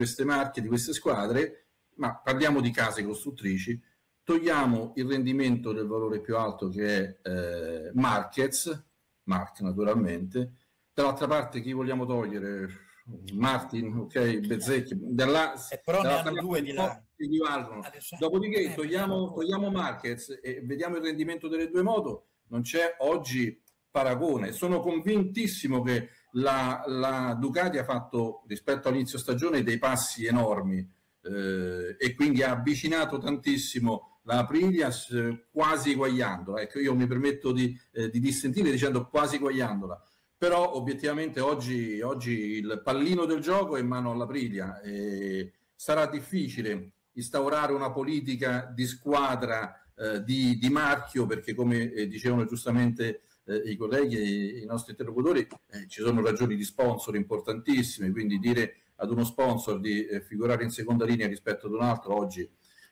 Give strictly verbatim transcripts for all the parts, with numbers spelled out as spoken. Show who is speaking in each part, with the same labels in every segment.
Speaker 1: queste marche, di queste squadre, ma parliamo di case costruttrici, togliamo il rendimento del valore più alto che è eh, Marquez, Mark naturalmente, dall'altra parte chi vogliamo togliere? Martin, ok, Bezzecchi, dalla,
Speaker 2: eh, però ne hanno due di là.
Speaker 1: Di Dopodiché togliamo, togliamo Marquez e vediamo il rendimento delle due moto, non c'è oggi paragone. Sono convintissimo che la, la Ducati ha fatto rispetto all'inizio stagione dei passi enormi eh, e quindi ha avvicinato tantissimo la Aprilia eh, quasi eguagliandola. Ecco, io mi permetto di, eh, di dissentire dicendo quasi eguagliandola, però obiettivamente oggi, oggi il pallino del gioco è in mano all'Aprilia e sarà difficile instaurare una politica di squadra eh, di, di marchio, perché come eh, dicevano giustamente eh, i colleghi e i nostri interlocutori, eh, ci sono ragioni di sponsor importantissime, quindi dire ad uno sponsor di eh, figurare in seconda linea rispetto ad un altro oggi,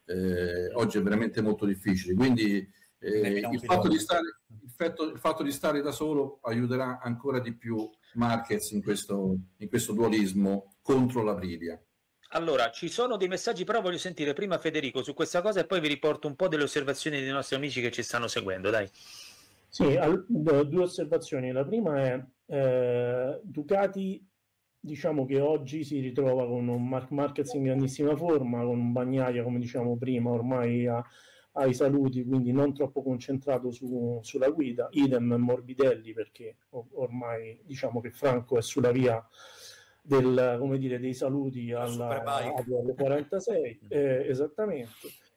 Speaker 1: eh, oggi è veramente molto difficile, quindi eh, il, fatto di stare, il, fatto, il fatto di stare da solo aiuterà ancora di più Marquez in questo, in questo dualismo contro l'Aprilia.
Speaker 3: Allora, ci sono dei messaggi, però voglio sentire prima Federico su questa cosa e poi vi riporto un po' delle osservazioni dei nostri amici che ci stanno seguendo, dai.
Speaker 4: Sì, al, due osservazioni. La prima è eh, Ducati, diciamo che oggi si ritrova con un Marc Marquez in grandissima forma, con un Bagnaia, come diciamo prima, ormai a, ai saluti, quindi non troppo concentrato su, sulla guida, idem Morbidelli, perché ormai diciamo che Franco è sulla via del, come dire, dei saluti alla, alle quarantasei, eh, esattamente.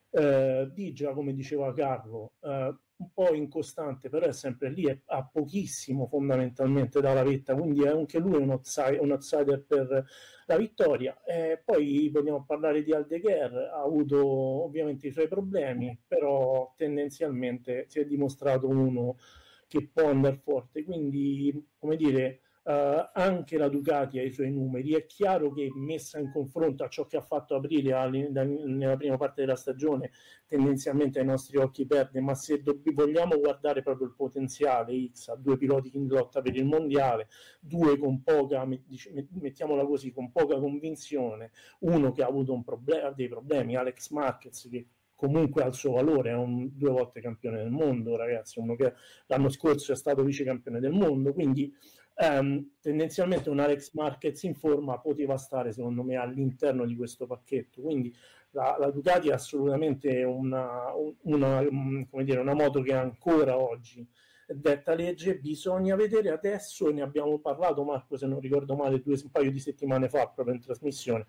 Speaker 4: Eh, Digia, come diceva Carlo, eh, un po' incostante, però è sempre lì, è, ha pochissimo fondamentalmente dalla vetta, quindi è anche lui un outsider, un outsider per la vittoria. Eh, poi vogliamo parlare di Aldeguer, ha avuto ovviamente i suoi problemi, però tendenzialmente si è dimostrato uno che può andare forte, quindi come dire, Uh, anche la Ducati ha i suoi numeri. È chiaro che messa in confronto a ciò che ha fatto Aprilia nella prima parte della stagione, tendenzialmente ai nostri occhi perde, ma se dobb- vogliamo guardare proprio il potenziale X, ha due piloti in lotta per il mondiale, due con poca, mettiamola così, con poca convinzione, uno che ha avuto un problema, dei problemi, Alex Marquez, che comunque ha il suo valore, è un due volte campione del mondo, ragazzi, uno che l'anno scorso è stato vice campione del mondo, quindi Um, tendenzialmente un Alex Marquez in forma poteva stare secondo me all'interno di questo pacchetto, quindi la, la Ducati è assolutamente una, una, come dire, una moto che ancora oggi detta legge. Bisogna vedere adesso, e ne abbiamo parlato Marco se non ricordo male due, un paio di settimane fa proprio in trasmissione,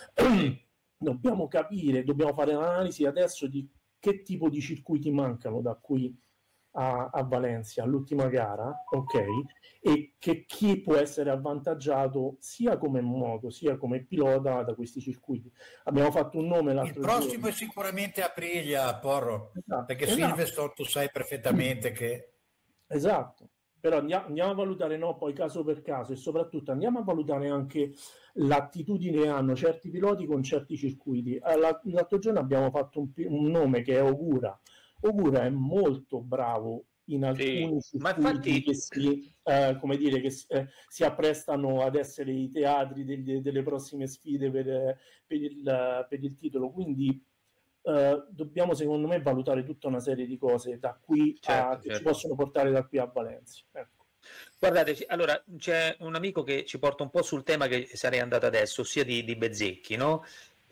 Speaker 4: dobbiamo capire, dobbiamo fare un'analisi adesso di che tipo di circuiti mancano da qui A, a Valencia all'ultima gara, ok, e che chi può essere avvantaggiato sia come moto sia come pilota da questi circuiti. Abbiamo fatto un nome l'altro
Speaker 2: il prossimo
Speaker 4: giorno.
Speaker 2: È sicuramente Aprilia, Porro, esatto, perché esatto. Silverstone tu sai perfettamente che
Speaker 4: esatto, però andiamo, andiamo a valutare no poi caso per caso, e soprattutto andiamo a valutare anche l'attitudine che hanno certi piloti con certi circuiti. L'altro giorno abbiamo fatto un, un nome che è Ogura. Ogura è molto bravo in alcuni
Speaker 3: sì,
Speaker 4: circuiti
Speaker 3: ma infatti...
Speaker 4: che si, eh, come dire, che eh, si apprestano ad essere i teatri degli, delle prossime sfide per, per, il, per il titolo, quindi eh, dobbiamo secondo me valutare tutta una serie di cose da qui
Speaker 3: certo,
Speaker 4: a, che
Speaker 3: certo.
Speaker 4: ci possono portare da qui a Valencia, ecco.
Speaker 3: Guardate, allora c'è un amico che ci porta un po' sul tema che sarei andato adesso, ossia di, di Bezzecchi, no?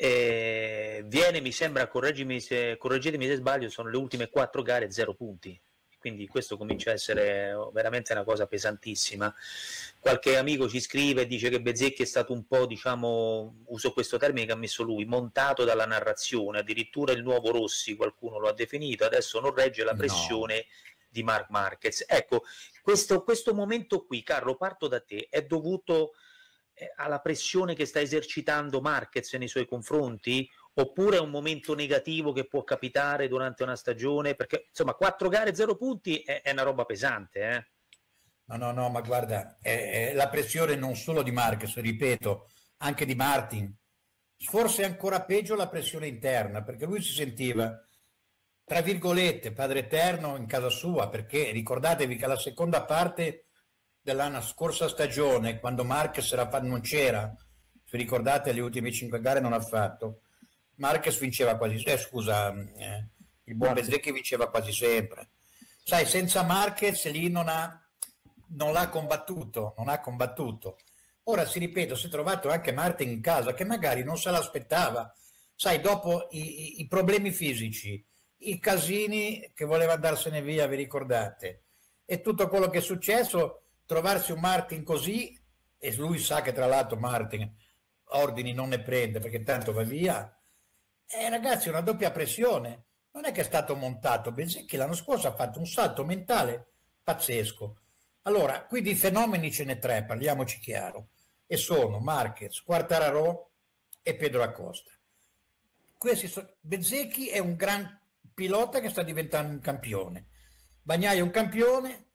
Speaker 3: Eh, viene, mi sembra, correggimi se, correggetemi se sbaglio, sono le ultime quattro gare, zero punti, quindi questo comincia a essere veramente una cosa pesantissima. Qualche amico ci scrive e dice che Bezzecchi è stato un po', diciamo, uso questo termine che ha messo lui, montato dalla narrazione, addirittura il nuovo Rossi qualcuno lo ha definito, adesso non regge la pressione no. di Marc Marquez. Ecco, questo, questo momento qui, Carlo, parto da te, è dovuto alla pressione che sta esercitando Marquez nei suoi confronti, oppure è un momento negativo che può capitare durante una stagione? Perché insomma quattro gare, zero punti è, è una roba pesante, eh?
Speaker 2: No, no, no, ma guarda, è, è la pressione non solo di Marquez, ripeto, anche di Martin. Forse ancora peggio la pressione interna, perché lui si sentiva, tra virgolette, padre eterno in casa sua, perché ricordatevi che la seconda parte dell'anno scorsa stagione, quando Marquez era, non c'era, vi ricordate le ultime cinque gare non ha fatto, Marquez vinceva quasi eh, scusa eh, il buon Bezzecchi vinceva quasi sempre, sai, senza Marquez lì non ha non l'ha combattuto non ha combattuto ora si ripeto, si è trovato anche Martin in casa che magari non se l'aspettava, sai, dopo i, i problemi fisici, i casini che voleva andarsene via, vi ricordate, e tutto quello che è successo, trovarsi un Martin così, e lui sa che tra l'altro Martin ordini non ne prende perché tanto va via, e ragazzi una doppia pressione, non è che è stato montato, Bezzecchi l'anno scorso ha fatto un salto mentale pazzesco. Allora, qui di fenomeni ce n'è tre, parliamoci chiaro, e sono Marquez, Quartararo e Pedro Acosta. Questi sono... Bezzecchi è un gran pilota che sta diventando un campione, Bagnaia è un campione,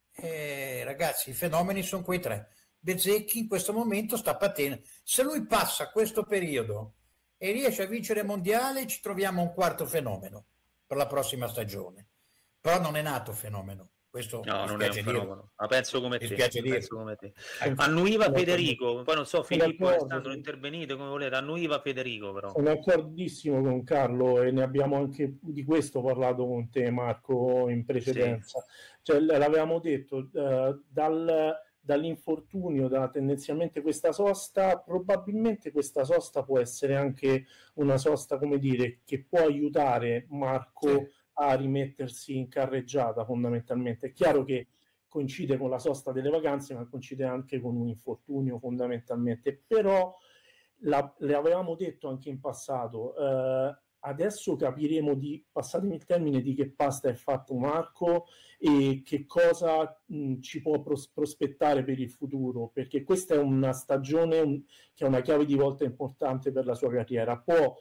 Speaker 2: e ragazzi i fenomeni sono quei tre. Bezzecchi in questo momento sta patendo, se lui passa questo periodo e riesce a vincere il mondiale ci troviamo un quarto fenomeno per la prossima stagione, però non è nato fenomeno. Questo
Speaker 3: no, non è un fenomeno, ma penso come te, penso come te.
Speaker 4: Ecco,
Speaker 3: Annuiva Federico, poi non so Filippo,
Speaker 4: Alessandro,
Speaker 3: intervenite come volete, annuiva Federico però.
Speaker 4: Sono d'accordissimo con Carlo e ne abbiamo anche di questo parlato con te Marco in precedenza, sì. Cioè l'avevamo detto uh, dal, dall'infortunio, da tendenzialmente questa sosta, probabilmente questa sosta può essere anche una sosta, come dire, che può aiutare Marco sì. a rimettersi in carreggiata fondamentalmente. È chiaro che coincide con la sosta delle vacanze, ma coincide anche con un infortunio fondamentalmente, però la, le avevamo detto anche in passato, eh, adesso capiremo di, passatemi il termine, di che pasta è fatto Marco e che cosa mh, ci può pros- prospettare per il futuro, perché questa è una stagione un, che è una chiave di volta importante per la sua carriera. Può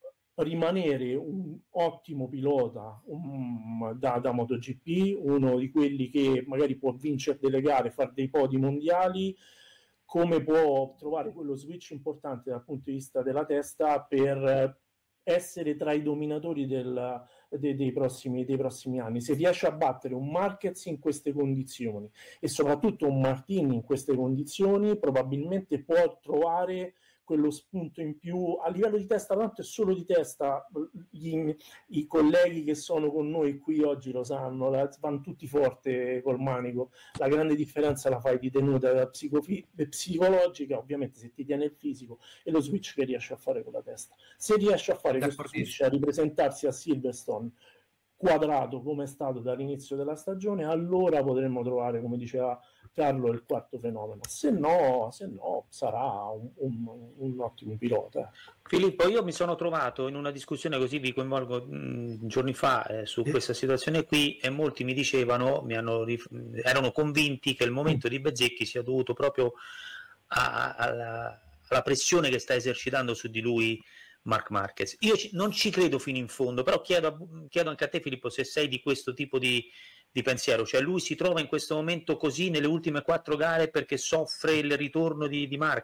Speaker 4: rimanere un ottimo pilota um, da, da MotoGP, uno di quelli che magari può vincere delle gare, fare dei podi mondiali, come può trovare quello switch importante dal punto di vista della testa per essere tra i dominatori del, de, dei, prossimi, dei prossimi anni. Se riesce a battere un Marquez in queste condizioni e soprattutto un Martin in queste condizioni, probabilmente può trovare quello spunto in più a livello di testa, tanto è solo di testa, gli, i colleghi che sono con noi qui oggi lo sanno, la, vanno tutti forte col manico, la grande differenza la fai di tenuta psicofi- psicologica, ovviamente se ti tiene il fisico, e lo switch che riesce a fare con la testa. Se riesce a fare questo switch, a ripresentarsi a Silverstone quadrato come è stato dall'inizio della stagione, allora potremmo trovare, come diceva Carlo, il quarto fenomeno. Se no, se no sarà un, un, un ottimo pilota.
Speaker 3: Filippo, io mi sono trovato in una discussione, così vi coinvolgo, mh, giorni fa eh, su questa situazione qui, e molti mi dicevano, mi hanno, erano convinti che il momento di Bezzecchi sia dovuto proprio a, a, alla, alla pressione che sta esercitando su di lui Marc Marquez. Io ci, non ci credo fino in fondo, però chiedo, chiedo anche a te Filippo se sei di questo tipo di, di pensiero, cioè lui si trova in questo momento così nelle ultime quattro gare perché soffre il ritorno di, di Marquez.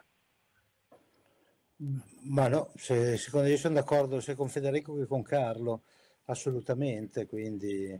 Speaker 5: Ma no, se, secondo me sono d'accordo sia con Federico che con Carlo, assolutamente, quindi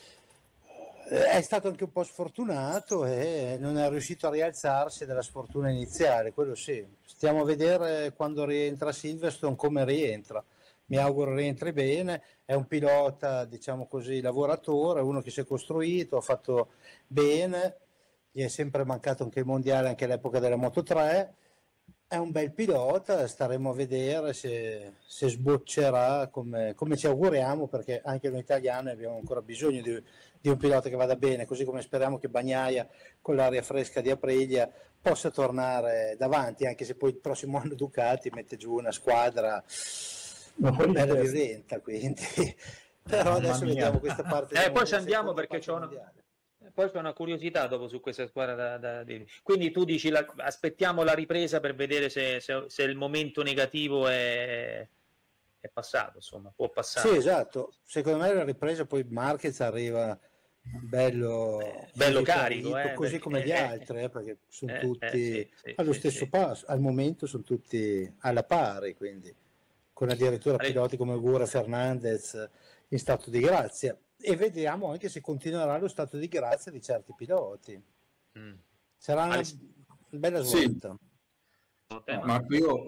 Speaker 5: è stato anche un po' sfortunato e non è riuscito a rialzarsi dalla sfortuna iniziale, quello sì. Stiamo a vedere quando rientra Silverstone come rientra. Mi auguro rientri bene, è un pilota, diciamo così, lavoratore, uno che si è costruito, ha fatto bene, gli è sempre mancato anche il mondiale, anche all'epoca della Moto tre, è un bel pilota, staremo a vedere se, se sboccerà come, come ci auguriamo, perché anche noi italiani abbiamo ancora bisogno di, di un pilota che vada bene, così come speriamo che Bagnaia con l'aria fresca di Aprilia possa tornare davanti, anche se poi il prossimo anno Ducati mette giù una squadra bella violenta, quindi però adesso vediamo questa parte.
Speaker 3: Eh, poi ci andiamo perché c'è una... Poi c'è una curiosità dopo su questa squadra da, da, da... Quindi tu dici la, aspettiamo la ripresa per vedere se, se, se il momento negativo è, è passato, insomma, può passare.
Speaker 5: Sì, esatto, secondo me la ripresa poi Marquez arriva bello,
Speaker 3: eh, bello carico, eh,
Speaker 5: così
Speaker 3: perché,
Speaker 5: come gli
Speaker 3: eh,
Speaker 5: altri, eh, perché sono
Speaker 3: eh,
Speaker 5: tutti
Speaker 3: eh, sì, sì,
Speaker 5: allo
Speaker 3: sì,
Speaker 5: stesso
Speaker 3: sì.
Speaker 5: passo, al momento sono tutti alla pari, quindi con addirittura piloti come Gura Fernandez in stato di grazia. E vediamo anche se continuerà lo stato di grazia di certi piloti. Mm. Sarà una
Speaker 3: Aless-
Speaker 5: bella svolta.
Speaker 1: Sì. Marco, io